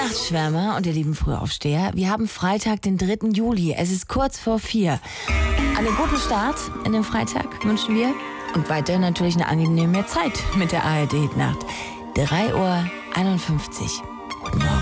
Nachtschwärmer und ihr lieben Frühaufsteher, wir haben Freitag, den 3. Juli. Es ist kurz vor 4. Einen guten Start in den Freitag wünschen wir. Und weiter natürlich eine angenehme Zeit mit der ARD-Nacht. 3:51 Uhr. Guten Morgen.